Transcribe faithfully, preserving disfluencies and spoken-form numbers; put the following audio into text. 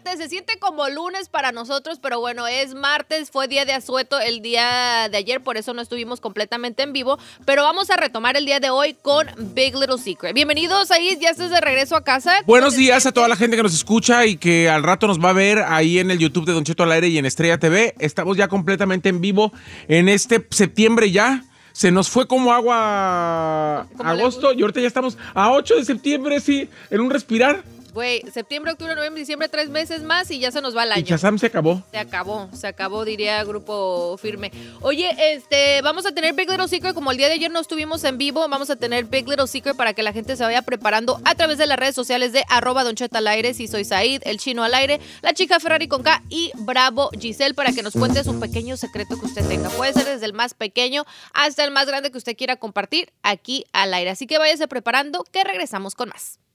martes, se siente como lunes para nosotros, pero bueno, es martes, fue día de asueto el día de ayer, por eso no estuvimos completamente en vivo, pero vamos a retomar el día de hoy con Big Little Secret. Bienvenidos, ahí ya estás de regreso a casa. Buenos días a toda la gente que nos escucha y que al rato nos va a ver ahí en el YouTube de Don Cheto al Aire y en Estrella T V. Estamos ya completamente en vivo en este septiembre ya. Se nos fue como agua agosto y ahorita ya estamos a ocho de septiembre, sí, en un respirar. Güey, septiembre, octubre, noviembre, diciembre, tres meses más y ya se nos va el año. Y Shazam se acabó. Se acabó, se acabó, diría Grupo Firme. Oye, este, vamos a tener Big Little Secret, como el día de ayer no estuvimos en vivo, vamos a tener Big Little Secret para que la gente se vaya preparando a través de las redes sociales de arroba Don Cheto al Aire, si soy Said, el Chino al Aire, la chica Ferrari con K y Bravo Giselle para que nos cuente su pequeño secreto que usted tenga. Puede ser desde el más pequeño hasta el más grande que usted quiera compartir aquí al aire. Así que váyase preparando que regresamos con más.